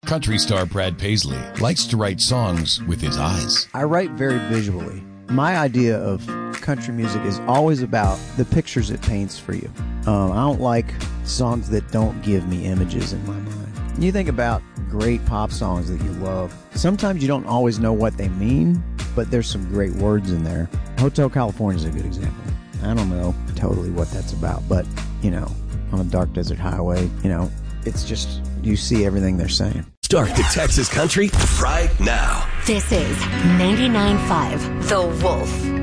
Country star Brad Paisley likes to write songs with his eyes. I write very visually. My idea of country music is always about the pictures it paints for you. I don't like songs that don't give me images in my mind. You think about great pop songs that you love. Sometimes you don't always know what they mean, but there's some great words in there. Hotel California is a good example. I don't know totally what that's about, but, on a dark desert highway, it's just, you see everything they're saying. Start the Texas Country right now. This is 99.5 The Wolf.